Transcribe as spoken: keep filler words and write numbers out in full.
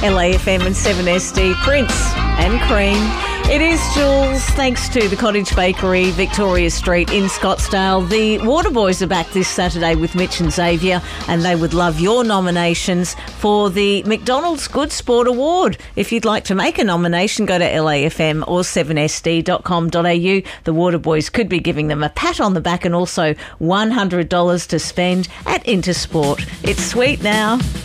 L A F M and seven S D, Prince and Cream. It is Jules, thanks to the Cottage Bakery, Victoria Street in Scottsdale. The Waterboys are back this Saturday with Mitch and Xavier, and they would love your nominations for the McDonald's Good Sport Award. If you'd like to make a nomination, go to L A F M or seven S D dot com dot A U. The Waterboys could be giving them a pat on the back and also one hundred dollars to spend at Intersport. It's sweet now.